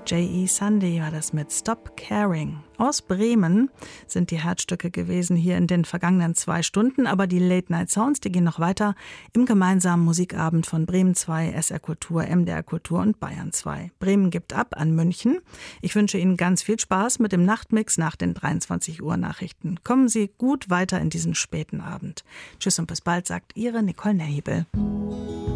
J.E. Sunday war das mit Stop Caring. Aus Bremen sind die Herzstücke gewesen hier in den vergangenen 2 Stunden, aber die Late Night Sounds, die gehen noch weiter im gemeinsamen Musikabend von Bremen 2, SR Kultur, MDR Kultur und Bayern 2. Bremen gibt ab an München. Ich wünsche Ihnen ganz viel Spaß mit dem Nachtmix nach den 23 Uhr Nachrichten. Kommen Sie gut weiter in diesen späten Abend. Tschüss und bis bald, sagt Ihre Nicole Nehibel.